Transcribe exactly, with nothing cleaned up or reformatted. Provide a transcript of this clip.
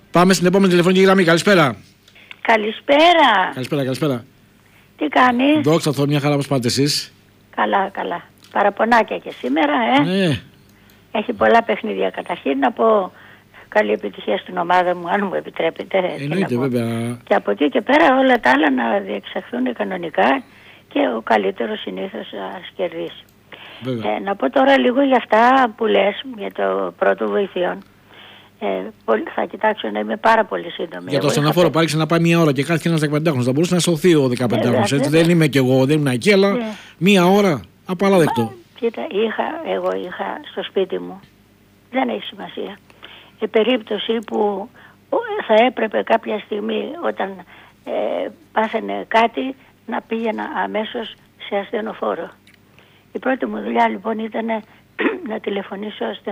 Πάμε στην επόμενη τηλεφωνική γραμμή. Καλησπέρα. Καλησπέρα. Καλησπέρα, καλησπέρα. Τι κάνεις? Δόξα τω, μια χαρά, πώς πάτε εσείς? Καλά, καλά. Παραπονάκια και σήμερα, ε. Ναι. Έχει πολλά παιχνίδια. Καταρχήν να πω καλή επιτυχία στην ομάδα μου, αν μου επιτρέπετε. Εννοείται, βέβαια. Και από εκεί και πέρα όλα τα άλλα να διεξαχθούν κανονικά και ο καλύτερος συνήθως ας κερδίσει. Ε, να πω τώρα λίγο για αυτά που λες, για το πρώτο βοηθειών. Ε, πολύ, θα κοιτάξω να είμαι πάρα πολύ σύντομη. Για το στενοφόρο πάλι να πάει μία ώρα και κάθε ένα δεκαπεντάχρονος. Θα μπορούσε να σωθεί ο δεκαπεντάχρονος. Έτσι δεν είμαι κι εγώ, δεν ήμουν εκεί, αλλά ναι. μία ώρα απαράδεκτο. Κοίτα, είχα, εγώ είχα στο σπίτι μου, δεν έχει σημασία, η περίπτωση που θα έπρεπε κάποια στιγμή όταν ε, πάθαινε κάτι να πήγαινα αμέσως σε ασθενοφόρο. Η πρώτη μου δουλειά λοιπόν ήταν να τηλεφωνήσω